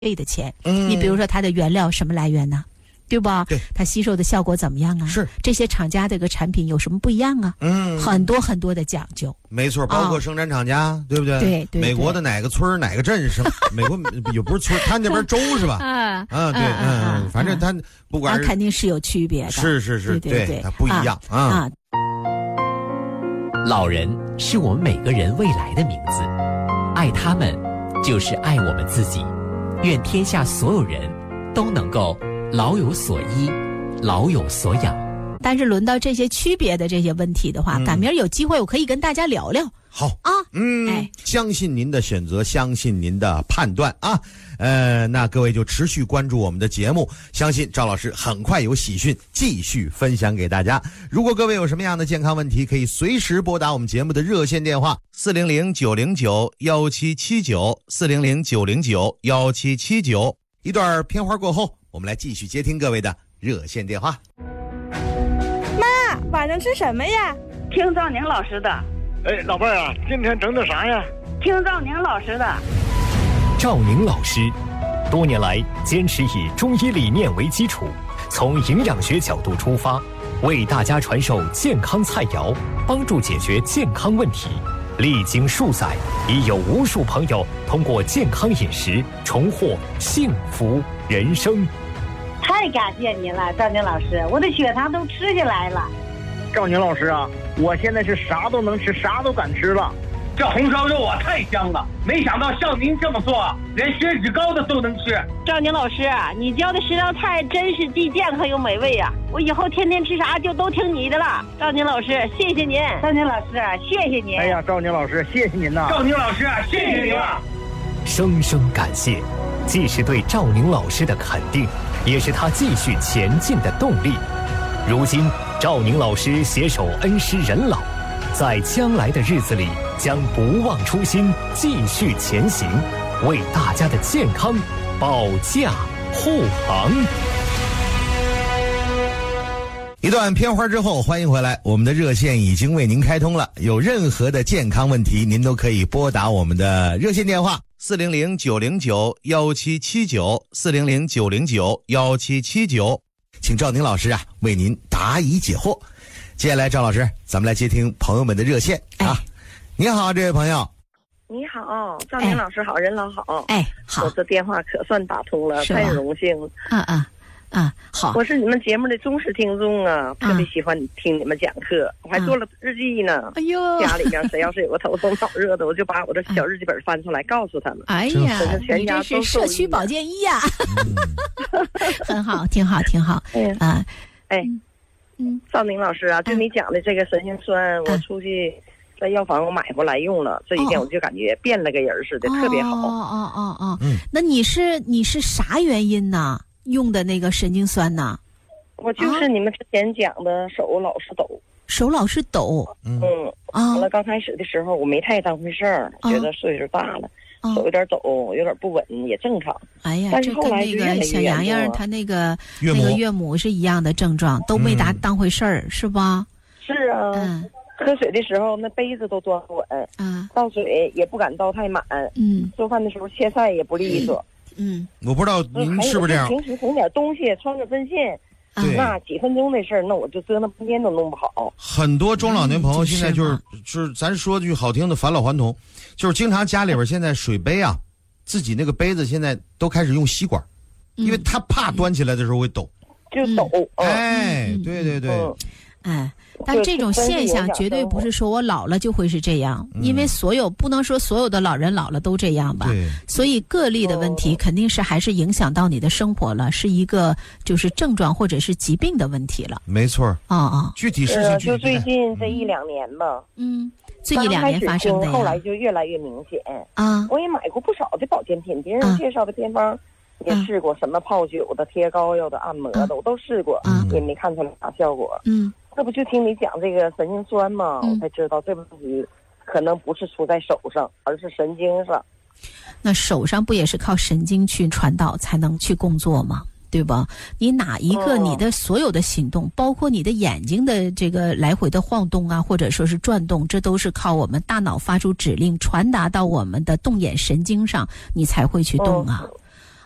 费的钱。你比如说它的原料什么来源呢？对吧？ 对， 它吸收的效果怎么样啊？ 是这些厂家的一个产品有什么不一样啊？很多很多的讲究。 没错，包括生产厂家，对不对？ 对对。 美国的哪个村哪个镇是？美国也不是村，他那边州是吧？对，反正他不管是， 肯定是有区别的。 是，对，它不一样啊。 老人是我们每个人未来的名字，爱他们就是爱我们自己。愿天下所有人都能够老有所依，老有所养。 但是轮到这些区别的这些问题的话，赶明儿有机会我可以跟大家聊聊。 好啊，相信您的选择，相信您的判断啊。那各位就持续关注我们的节目，相信赵老师很快有喜讯继续分享给大家。如果各位有什么样的健康问题，可以随时拨打我们节目的热线电话400-909-1779，400-909-1779。一段片花过后，我们来继续接听各位的热线电话。 妈，晚上吃什么呀？ 听赵宁老师的。 老伴儿啊，今天整的啥呀？ 听赵宁老师的。 赵宁老师多年来坚持以中医理念为基础，从营养学角度出发，为大家传授健康菜肴，帮助解决健康问题。历经数载，已有无数朋友通过健康饮食重获幸福人生。 太感谢您了，赵宁老师，我的血糖都吃下来了。 赵宁老师啊，我现在是啥都能吃，啥都敢吃了。 这红烧肉啊太香了，没想到像您这么做，连血脂高的都能吃。 赵宁老师，你教的食疗菜真是既健康又美味呀！我以后天天吃啥就都听你的了。赵宁老师，谢谢您。赵宁老师，谢谢您。 哎呀，赵宁老师，谢谢您呐。 赵宁老师，谢谢您了。 声声感谢，既是对赵宁老师的肯定，也是他继续前进的动力。如今赵宁老师携手恩施人老，在将来的日子里将不忘初心，继续前行，为大家的健康保驾护航。 一段片花之后，欢迎回来，我们的热线已经为您开通了，有任何的健康问题，您都可以拨打我们的热线电话400-909-1779，400-909-1779，请赵宁老师啊为您答疑解惑。接下来赵老师，咱们来接听朋友们的热线啊。你好，这位朋友。 你好，赵宁老师好，人老好。 好， 我这电话可算打通了，太荣幸了。 好， 我是你们节目的忠实听众啊，特别喜欢听你们讲课，我还做了日记呢。 哎呦， 家里面谁要是有个头痛脑热的，我就把我的小日记本翻出来告诉他们。 哎呀， 全家你这是社区保健医呀，很好，挺好。 赵宁老师啊，就你讲的这个神经酸，我出去在药房我买回来用了，这几天我就感觉变了个人似的，特别好。 那你是啥原因呢？用的那个神经酸呢？ 我就是你们之前讲的手老是抖。 手老是抖。 完了刚开始的时候我没太当回事儿，觉得岁数大了，手有点抖，有点不稳也正常。 哎呀， 但是后来这跟那个小洋洋他那个岳母是一样的症状，都没当回事儿，是吧？ 是啊。喝水的时候那杯子都端不稳，倒水也不敢倒太满，做饭的时候切菜也不利索。 我不知道您是不是这样。 平时捅点东西穿个针线，那几分钟的事儿，那我就折腾半天都弄不好。 很多中老年朋友现在就是咱说句好听的返老还童，就是经常家里边现在水杯啊，自己那个杯子现在都开始用吸管，因为他怕端起来的时候会抖， 就抖。 对。 但这种现象绝对不是说我老了就会是这样，因为不能说所有的老人老了都这样吧，所以个例的问题肯定是还是影响到你的生活了，是一个就是症状或者是疾病的问题了。 没错。具体事情就最近这1-2年吧。 这1-2年发生的呀。 后来就越来越明显。我也买过不少的保健品，别人介绍的偏方也试过，什么泡酒的、贴膏药的、按摩的，我都试过，也没看出来啥效果。这不就听你讲这个神经酸吗？我才知道这问题可能不是出在手上，而是神经上。 那手上不也是靠神经去传导才能去工作吗？对吧？你哪一个你的所有的行动，包括你的眼睛的这个来回的晃动啊，或者说是转动，这都是靠我们大脑发出指令传达到我们的动眼神经上，你才会去动啊。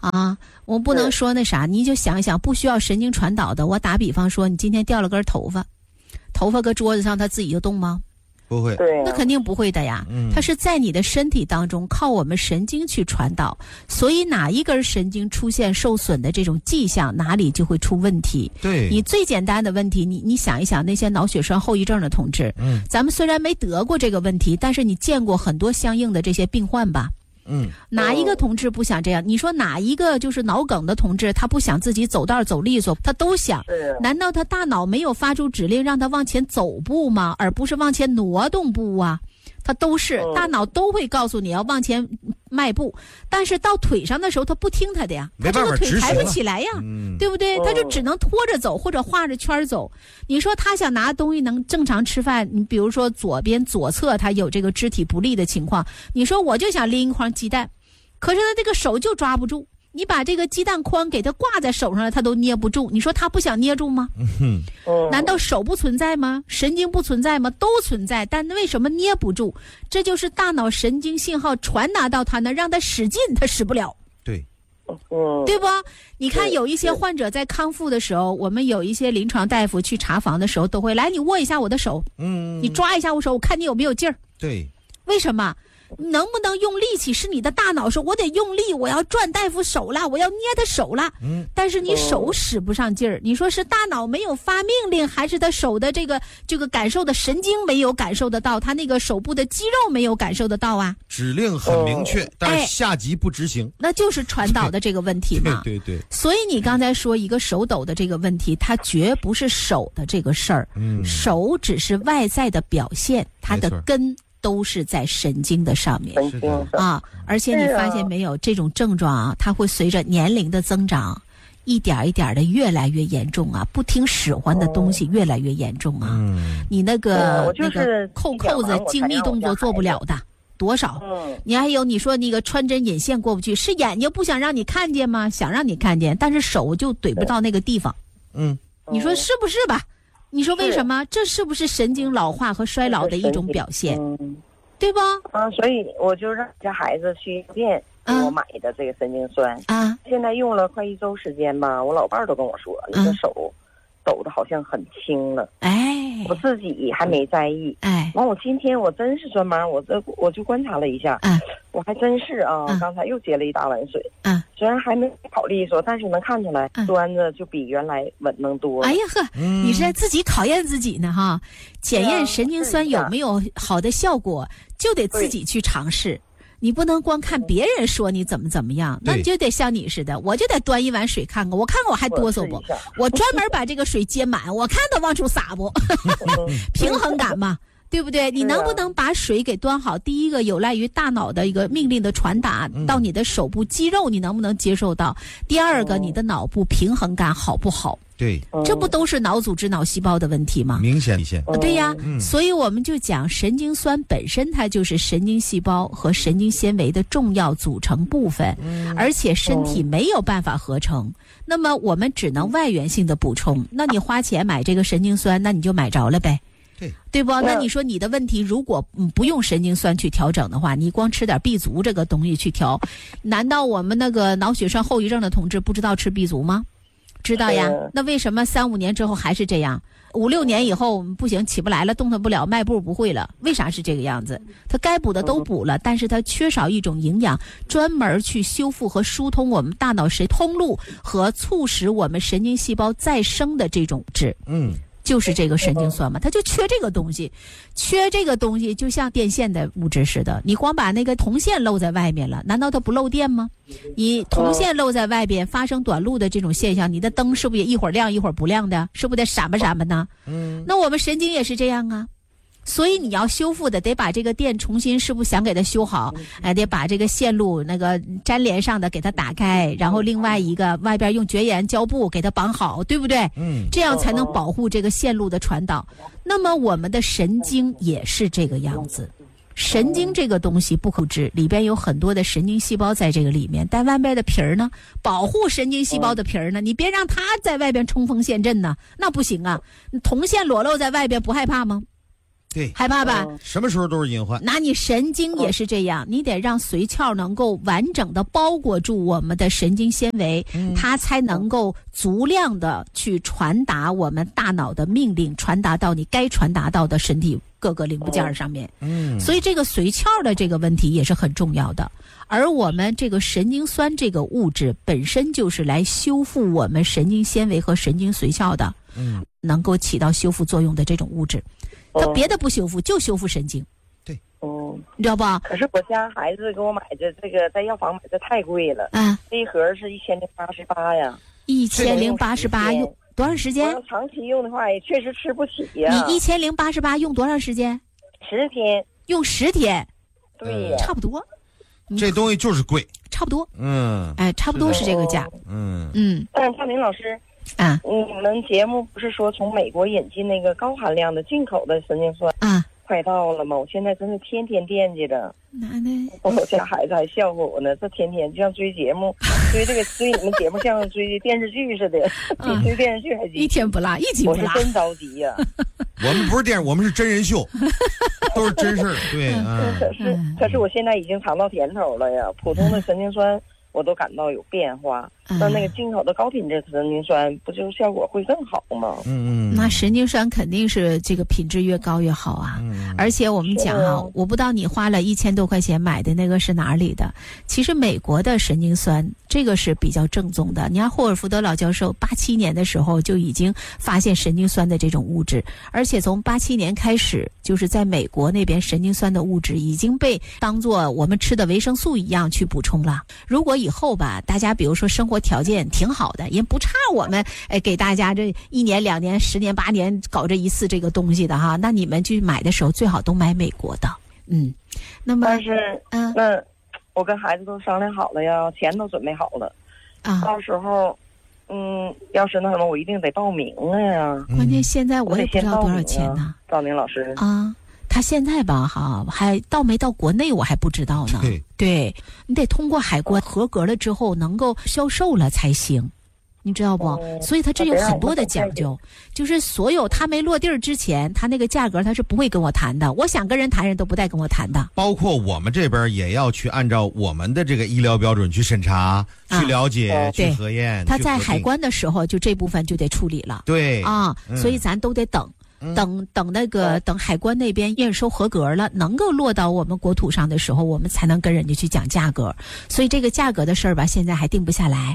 啊，我不能说那啥，你就想一想，不需要神经传导的。我打比方说，你今天掉了根头发，头发搁桌子上，它自己就动吗？ 不会， 对， 那肯定不会的呀。它是在你的身体当中靠我们神经去传导，所以哪一根神经出现受损的这种迹象，哪里就会出问题。 对， 你最简单的问题，你想一想那些脑血栓后遗症的同志，咱们虽然没得过这个问题，但是你见过很多相应的这些病患吧？哪一个同志不想这样？你说哪一个就是脑梗的同志，他不想自己走道走利索，他都想。难道他大脑没有发出指令让他往前走步吗？而不是往前挪动步啊？他都是大脑都会告诉你要往前迈步，但是到腿上的时候他不听他的呀，他这个腿抬不起来呀，对不对？他就只能拖着走或者画着圈走。你说他想拿东西能正常吃饭，你比如说左侧他有这个肢体不利的情况，你说我就想拎一筐鸡蛋，可是他这个手就抓不住。你把这个鸡蛋筐给他挂在手上了，他都捏不住。你说他不想捏住吗？难道手不存在吗？神经不存在吗？都存在，但为什么捏不住？这就是大脑神经信号传达到他呢，让他使劲，他使不了。 对， 对不？你看有一些患者在康复的时候，我们有一些临床大夫去查房的时候，都会来，你握一下我的手，你抓一下我手，我看你有没有劲儿。 对， 为什么？能不能用力气是你的大脑说我得用力，我要转大夫手了，我要捏他手了，但是你手使不上劲儿。你说是大脑没有发命令，还是他手的这个感受的神经没有感受得到，他那个手部的肌肉没有感受得到啊？ 指令很明确，但是下级不执行， 那就是传导的这个问题嘛。 对。 所以你刚才说一个手抖的这个问题，它绝不是手的这个事儿，手只是外在的表现，它的根都是在神经的上面啊，而且你发现没有，这种症状啊，它会随着年龄的增长，一点一点的越来越严重啊，不听使唤的东西越来越严重啊。你那个扣子、精密动作做不了的多少？你还有你说那个穿针引线过不去，是眼睛不想让你看见吗？想让你看见，但是手就怼不到那个地方。你说是不是吧？你说为什么？这是不是神经老化和衰老的一种表现？对吧？ 所以我就让家孩子去医院给我买的这个神经酸啊。现在用了快1周时间吧，我老伴儿都跟我说，你的手抖的好像很轻了。我自己还没在意。完我今天我真是专门我就观察了一下，我还真是刚才又接了一大碗水。虽然还没跑利索，但是能看出来端着就比原来稳能多。 哎呀呵，你是在自己考验自己呢哈？检验神经酸有没有好的效果，就得自己去尝试。你不能光看别人说你怎么样，那你就得像你似的，我就得端一碗水看看，我看看我还哆嗦不？我专门把这个水接满，我看它往出洒不？平衡感嘛。对不对？你能不能把水给端好？第一个有赖于大脑的一个命令的传达到你的手部肌肉，你能不能接受到？第二个，你的脑部平衡感好不好？ 对， 这不都是脑组织、脑细胞的问题吗？ 明显一些。 对呀，所以我们就讲神经酸本身它就是神经细胞和神经纤维的重要组成部分，而且身体没有办法合成，那么我们只能外源性的补充。那你花钱买这个神经酸，那你就买着了呗。对不？那你说你的问题如果不用神经酸去调整的话，你光吃点 B 族这个东西去调，难道我们那个脑血栓后遗症的同志不知道吃 B 族吗？知道呀。那为什么3、5年之后还是这样？5、6年以后不行，起不来了，动弹不了，迈步不会了，为啥是这个样子？他该补的都补了，但是他缺少一种营养，专门去修复和疏通我们大脑神通路和促使我们神经细胞再生的这种质。就是这个神经酸嘛，它就缺这个东西，就像电线的物质似的，你光把那个铜线露在外面了，难道它不漏电吗？你铜线露在外边发生短路的这种现象，你的灯是不是也一会儿亮一会儿不亮的？是不是得闪吧闪吧呢？那我们神经也是这样啊。所以你要修复的得把这个电重新，是不是想给它修好？得把这个线路那个粘连上的给它打开，然后另外一个外边用绝缘胶布给它绑好，对不对？这样才能保护这个线路的传导。那么我们的神经也是这个样子。神经这个东西不可知，里边有很多的神经细胞在这个里面，但外边的皮儿呢，保护神经细胞的皮儿呢，你别让它在外边冲锋陷阵呢，那不行啊。铜线裸露在外边不害怕吗？ 对， 害怕吧？ 什么时候都是隐患。 那你神经也是这样，你得让髓鞘能够完整的包裹住我们的神经纤维，它才能够足量的去传达我们大脑的命令，传达到你该传达到的身体各个零部件上面。所以这个髓鞘的这个问题也是很重要的。而我们这个神经酸这个物质本身就是来修复我们神经纤维和神经髓鞘的，能够起到修复作用的这种物质。它别的不修复，就修复神经。 对， 你知道吧？ 可是我家孩子给我买的这个在药房买的太贵了，这一盒是1088呀。 1088用多长时间？ 我要长期用的话，也确实吃不起呀。 你1088用多长时间 ？10天。 用10天。 对， 差不多。 这东西就是贵， 差不多。差不多是这个价。 但是赵明老师。你们节目不是说从美国引进那个高含量的进口的神经酸快到了吗？我现在真是天天惦记着。我家孩子还笑话我呢，这天天就像追节目，追你们节目像追电视剧似的，比追电视剧还急， 一天不落，一集不落。 我是真着急呀。 我们不是电视，我们是真人秀，都是真事儿。对， 可是我现在已经尝到甜头了呀，普通的神经酸。我都感到有变化，那个进口的高品质神经酸不就效果会更好吗？ 那神经酸肯定是这个品质越高越好啊。而且我们讲我不知道你花了1000多块钱买的那个是哪里的，其实美国的神经酸这个是比较正宗的。你看霍尔福德老教授87年的时候就已经发现神经酸的这种物质，而且从87年开始，就是在美国那边神经酸的物质已经被当作我们吃的维生素一样去补充了。如果以后吧，大家比如说生活条件挺好的，也不差我们给大家这1年2年10年8年搞这一次这个东西的哈，那你们去买的时候最好都买美国的。那么但是那我跟孩子都商量好了呀，钱都准备好了到时候要是那什么我一定得报名了呀。 关键现在我也不知道多少钱呢。 赵明老师他现在吧还到没到国内我还不知道呢。对，你得通过海关合格了之后能够销售了才行，你知道不？所以他这有很多的讲究，就是所有他没落地儿之前，他那个价格他是不会跟我谈的。我想跟人谈，人都不带跟我谈的。 包括我们这边也要去按照我们的这个医疗标准去审查、去了解、去核验。 他在海关的时候，就这部分就得处理了。 对所以咱都得等。等海关那边验收合格了，能够落到我们国土上的时候，我们才能跟人家去讲价格。所以这个价格的事儿吧，现在还定不下来。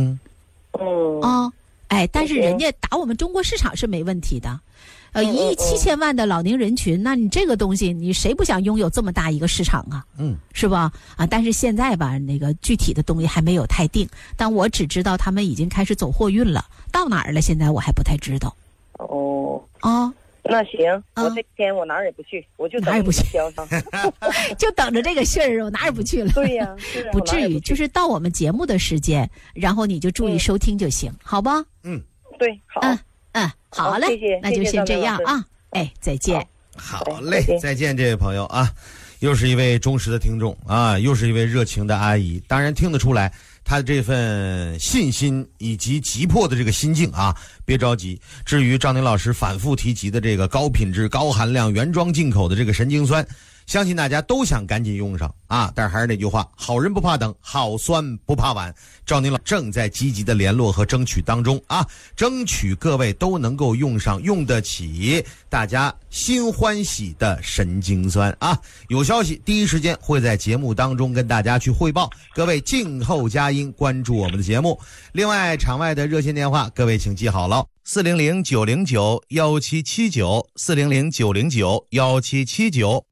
但是人家打我们中国市场是没问题的。1亿7千万的老龄人群，那你这个东西，你谁不想拥有这么大一个市场啊？是吧？但是现在吧，那个具体的东西还没有太定，但我只知道他们已经开始走货运了，到哪儿了？现在我还不太知道。 那行，我这天我哪儿也不去，我就哪儿也不去，就等着这个信儿，我哪儿也不去了。 对呀， 不至于，就是到我们节目的时间，然后你就注意收听就行，好吧？ 对，好， 好嘞， 谢谢， 那就先这样啊，再见。 好嘞，再见，这位朋友啊，又是一位忠实的听众啊，又是一位热情的阿姨，当然听得出来。他的这份信心以及急迫的这个心境啊，别着急。至于赵宁老师反复提及的这个高品质、高含量、原装进口的这个神经酸，相信大家都想赶紧用上啊。但是还是那句话，好人不怕等，好酸不怕晚。赵宁老正在积极的联络和争取当中啊，争取各位都能够用上用得起大家心欢喜的神经酸啊。有消息第一时间会在节目当中跟大家去汇报，各位静候佳音，关注我们的节目。另外场外的热线电话各位请记好了，400-909-1779 400-909-1779。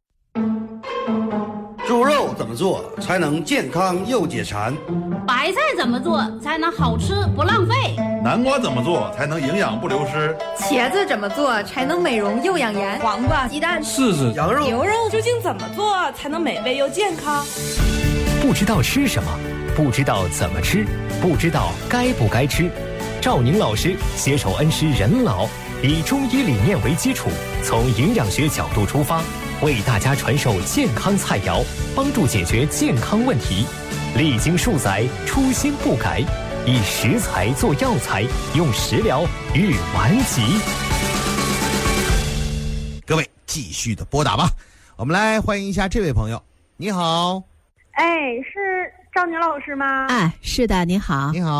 猪肉怎么做才能健康又解馋？ 白菜怎么做才能好吃不浪费？ 南瓜怎么做才能营养不流失？ 茄子怎么做才能美容又养颜？ 黄瓜、鸡蛋、 柿子、 羊肉、牛肉究竟怎么做才能美味又健康？ 不知道吃什么，不知道怎么吃，不知道该不该吃。赵宁老师携手恩施人老，以中医理念为基础，从营养学角度出发，为大家传授健康菜肴，帮助解决健康问题。历经数载，初心不改，以食材做药材，用食疗御顽疾。 各位继续的拨打吧。我们来欢迎一下这位朋友。你好。 哎，是赵宁老师吗？ 哎，是的，你好。 你好。